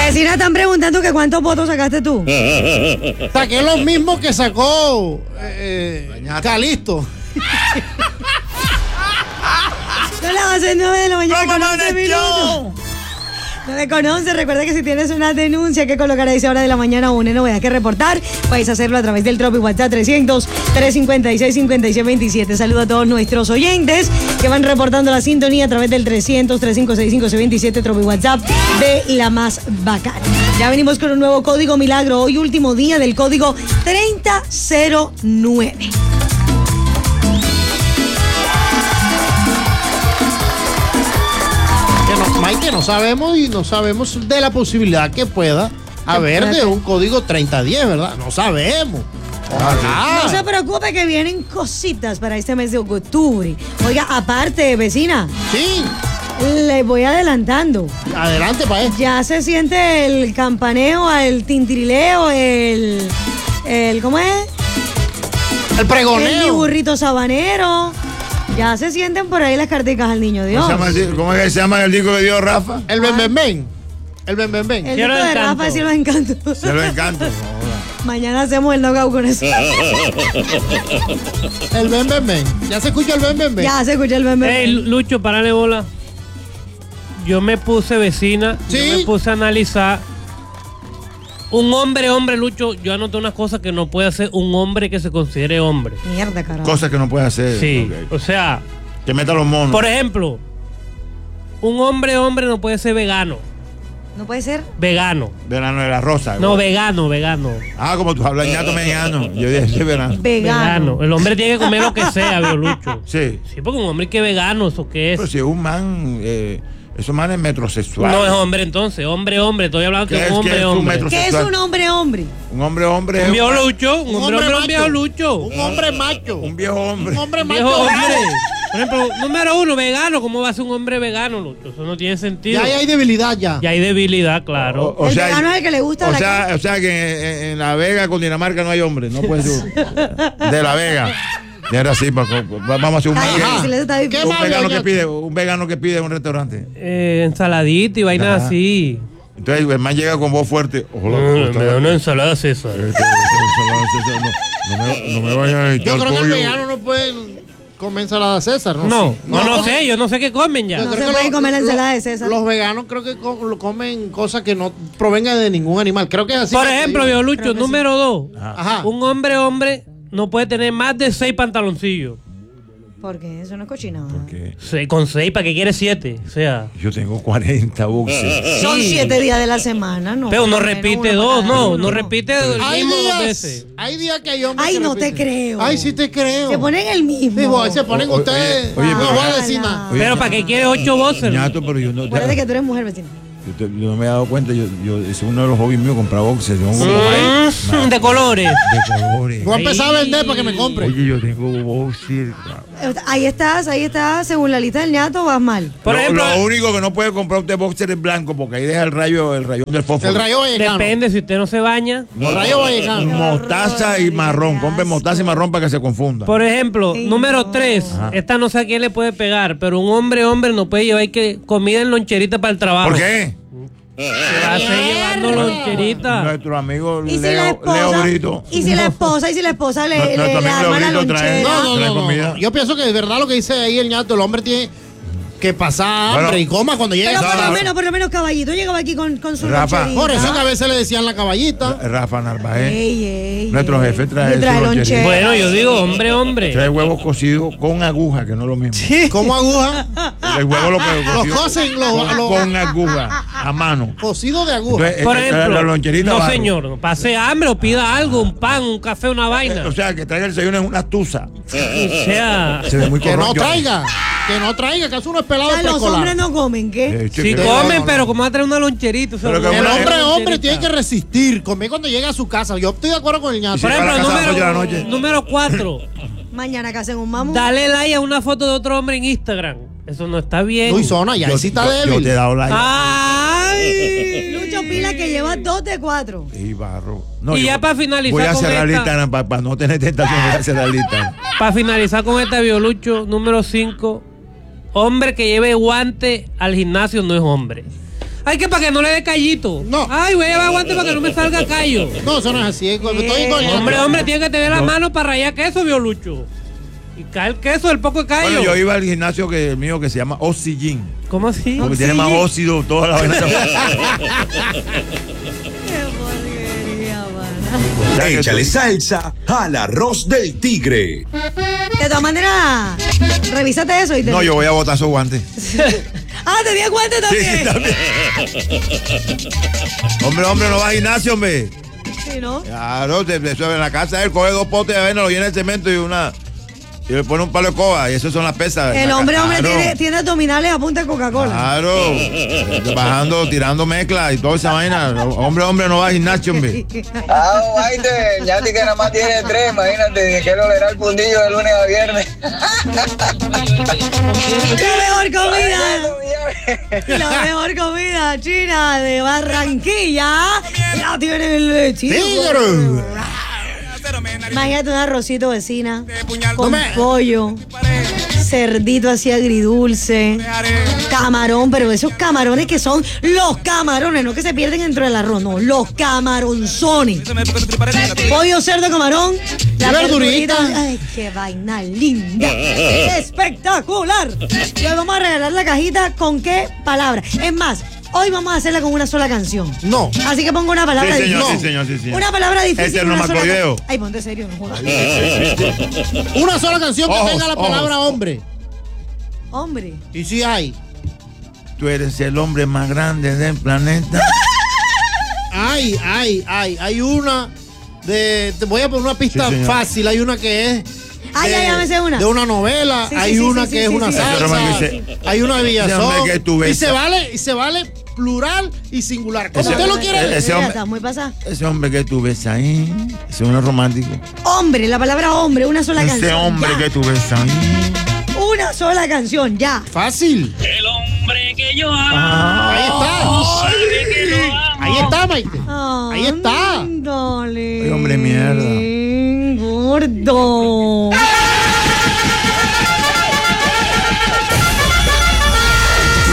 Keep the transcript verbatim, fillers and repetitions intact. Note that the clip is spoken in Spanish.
Vecina, están preguntando que cuántos votos sacaste tú. Saqué los mismos que sacó eh, Calisto. No la vas a hacer nueve de la mañana con once minutos. nueve con once, recuerda que si tienes una denuncia que colocar a esa hora de la mañana o una novedad que reportar, puedes hacerlo a través del Tropi WhatsApp trescientos, trescientos cincuenta y seis, cincuenta y seis veintisiete. Saludo a todos nuestros oyentes que van reportando la sintonía a través del trescientos, trescientos cincuenta y seis, cincuenta y seis veintisiete, Tropi WhatsApp de La Más Bacana. Ya venimos con un nuevo código milagro, hoy último día del código treinta cero nueve. Mike, no sabemos y no sabemos de la posibilidad que pueda haber de un código treinta diez, ¿verdad? No sabemos. Ojalá. No se preocupe que vienen cositas para este mes de octubre. Oiga, aparte, vecina. Sí. Le voy adelantando. Adelante, pa' eso. Ya se siente el campaneo, el tintirileo, el, el ¿cómo es? El pregoneo. El burrito sabanero. Ya se sienten por ahí las carticas al niño Dios. ¿Cómo, se llama, ¿Cómo es que se llama el disco que dio Rafa? El Ben Ben Ben. El Ben Ben Ben. El disco de Rafa sí los encanto. Se los encanto. Mañana hacemos el knockout con eso. El Ben Ben Ben. ¿Ya se escucha el Ben Ben Ben? Ya se escucha el Ben Ben Ben. Hey, Lucho, párale bola. Yo me puse vecina, ¿Sí? yo me puse a analizar. Un hombre, hombre, Lucho, yo anoté unas cosas que no puede hacer un hombre que se considere hombre. Mierda, carajo. Cosas que no puede hacer. Sí, Okay. o sea... Que meta los monos. Por ejemplo, un hombre, hombre no puede ser vegano. ¿No puede ser? Vegano. Verano de la rosa. No, güey. vegano, vegano. Ah, como tú hablas ñato mexicano. Yo dije, sí, verano. Vegano. El hombre tiene que comer lo que sea, veo, Lucho. Sí. Sí, porque un hombre que es vegano, ¿eso qué es? Pero si es un man, eh, esos manes metrosexuales. No es hombre entonces, hombre, hombre. Estoy hablando ¿Qué de es- un qué hombre, es un hombre. metro- ¿Qué es un hombre, hombre? Un hombre, hombre. Un es viejo ma- Lucho, un hombre, hombre, un viejo Lucho. Un hombre macho. Un viejo hombre. Un hombre Viejo macho. hombre. Por ejemplo, número uno, vegano. ¿Cómo va a ser un hombre vegano, Lucho? Eso no tiene sentido. Ya ahí hay debilidad ya. Ya hay debilidad, claro. O, o El sea, vegano es el que le gusta o la sea, carne. o sea que en, en La Vega con Dinamarca no hay hombre. No puede ser. De La Vega. Ya era así. pa- pa- Vamos a hacer un, Ay, vegano- difícil, eso está difícil. ¿Qué un más, vegano doña? que pide, un vegano que pide en un restaurante. Eh, ensaladita y vaina Ajá. así. Entonces el man llega con voz fuerte. Hola, Mm, ¿cómo me está? da una ensalada César. Este, este, no, no me, no me vayan a Yo echar creo que el pollo. vegano no puede comer ensalada César, ¿no? No, Sí. no, no sé, yo no sé qué comen ya. Yo No creo se que puede lo- comer la lo- ensalada de César. Los veganos creo que co- lo comen cosas que no provengan de ningún animal. Creo que es así. Por que- ejemplo, viejo Lucho, Creo que número dos. Ajá. Un hombre, hombre, no puede tener más de seis pantaloncillos. Porque eso no es cochinado. Porque Se- con seis, ¿para qué quiere siete? O sea. yo tengo cuarenta boxes. Son siete días de la semana, ¿no? Pero no Por lo menos repite uno dos, para cada no, uno, no repite el Hay mismo dos días, veces. hay días que hay hombres Ay, que no te repiten. creo. Ay, sí te creo. Se ponen el mismo. Sí, voy, se ponen O- o- ustedes. oye, no pero- voy a decir nada. Oye, Pero ¿para qué quiere ocho voces? Ñato, pero yo no, Acuérdate que tú eres mujer, vecina. yo, te- yo no me he dado cuenta. Yo, yo, ese es uno de los hobbies míos, comprar boxes. Yo tengo como Mm, más- de colores. de colores. Voy a empezar a vender para que me compre. Oye, yo tengo boxes. Ahí estás, ahí estás. Según la lista del ñato, vas mal. Por lo, ejemplo, lo único que no puede comprar usted boxer es blanco porque ahí deja el rayo, el rayón del fósforo. El rayo vallecano. depende, si usted no se baña. El rayo vallecano. Mostaza y marrón. Compre mostaza y marrón para que se confunda. Por ejemplo, Ay, número no. tres. Ajá. Esta no sé a quién le puede pegar, pero un hombre, hombre no puede llevar que comida en loncherita para el trabajo. ¿Por qué? Se va a hacer llevando loncherita. Nuestro amigo ¿Y si la Leo, esposa? Leo Brito. ¿Y si la esposa? ¿Y si la esposa le, No, le, no, le también arma la Leo Brito trae- lonchera? No, no, Trae no, no, comida. no. Yo pienso que de verdad lo que dice ahí el ñato, el hombre tiene que pasar hambre Bueno. y coma cuando llega Pero a por casa. lo menos, por lo menos Caballito llegaba aquí con, con su Rafa. loncherita. Por eso que a veces le decían la caballita. Rafa Narváez. Ey, ey, Nuestro ey. jefe trae Y trae su loncherita. lonchera. Bueno, yo digo hombre, hombre. Trae huevos cocidos con aguja, que no es lo mismo. ¿Cómo aguja? El huevo lo que Los cosen, los- con, los- con aguja, a mano. Cocido de aguja. Entonces, Por eh, ejemplo, la loncherita no barro. señor, no pase hambre o pida algo, un pan, un café, una vaina. O sea, que traiga el desayuno en una tusa. O sea, Se ve muy Que no corroncho. traiga. Que no traiga, que hace uno es O pelado sea, de los preescolar. hombres no comen, ¿qué? Eh, si che, que- comen, no, no. pero como va a traer una loncherita. o sea, Pero que El una- hombre, una hombre, loncherita. tiene que resistir. Comer cuando llega a su casa. Yo estoy de acuerdo con el ñato. Y si Por va a la ejemplo, casa a las ocho de la número, noche. número cuatro. Mañana que hacen un mamú. Dale like a una foto de otro hombre en Instagram. Eso no está bien. Luis Zona, ya Yo- ahí sí está yo- Yo débil. te he dado like. Ay. Lucho Pila que lleva dos de cuatro. Y barro. Y yo ya para finalizar Voy a con cerrar el esta- Instagram para no tener tentación. Voy a cerrar el Instagram. Para finalizar con este Biolucho, número cinco. Hombre que lleve guante al gimnasio no es hombre. Ay, que para que no le dé callito. No. Ay, güey, aguante para que no me salga callo. No, eso no es así. Estoy con- Hombre, hombre, tiene que tener la mano para rayar queso, vio Lucho. Y cae el queso, el poco de callo. Bueno, yo iba al gimnasio que, mío que se llama Oxygen. ¿Cómo así? Porque tiene más óxido toda la vaina. Qué porquería, pana. O sea que Échale tú- salsa al arroz del tigre. De todas maneras, revísate eso y te. No, yo voy a botar esos guantes. Ah, tenía guantes también. Sí, también. Hombre, hombre, no va al gimnasio, hombre. Sí, ¿no? Claro, te, te, en la casa él coge dos potes de avena, lo llena de cemento y una. Y le pone un palo de coba y eso son las pesas. El hombre, hombre, Claro. tiene, tiene abdominales a punta de Coca-Cola. Claro, bajando, tirando mezcla y toda esa vaina. Hombre, hombre, no va al gimnasio, hombre. Ah, Maite, ya ti que nada más tiene tres, imagínate, que lo verá el fundillo de lunes a viernes. La mejor comida. La mejor comida china de Barranquilla. La tiene el tigre. ¡Tigre! Imagínate un arrocito vecina con No me- pollo, cerdito así agridulce, camarón, pero esos camarones que son los camarones, no que se pierden dentro del arroz, no, los camaronzones. Pollo, cerdo, camarón, la Y verdurita. verdurita. Ay, qué vaina linda. Espectacular. Le vamos a regalar la cajita con qué palabra. Es más, hoy vamos a hacerla con una sola canción. No. Así que pongo una palabra Sí, señor, difícil. sí, señor, sí, señor. Una palabra difícil. Eterno una sola Macroideo. can- Ay, ponte serio, no jodas. Una sola canción que Ojos, tenga la ojos. palabra hombre. Hombre. Y sí hay. Tú eres el hombre más grande del planeta. Hay, hay, hay. Hay una de. Te voy a poner una pista Sí, señor. fácil. Hay una que es. Ay, de, ay, ya me sé una. De una novela. Sí, sí, hay sí, una sí, que sí, es sí, una sí. salsa. Ese hombre que dice- Hay una de Ese Villazón. hombre que tú Y besas. se vale, y se vale plural y singular. Como Ese- usted lo quiere. ese Mira, hombre- estás muy pasada. Ese hombre que tú ves ahí, ese hombre romántico. Hombre, la palabra hombre, una sola Ese canción. hombre ya. que tú ves ahí. Una sola canción, ya. Fácil. El hombre que yo Ahí está. Ahí está, Maite. Ahí está. Dale. Ay, hombre, mierda. Gordo.